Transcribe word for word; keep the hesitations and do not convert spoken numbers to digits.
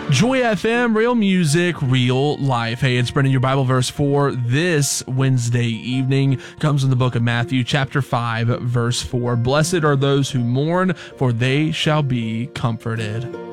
Joy F M, real music, real life. Hey, it's Brendan. Your Bible verse for this Wednesday evening comes in the book of Matthew, chapter five, verse four. Blessed are those who mourn, for they shall be comforted.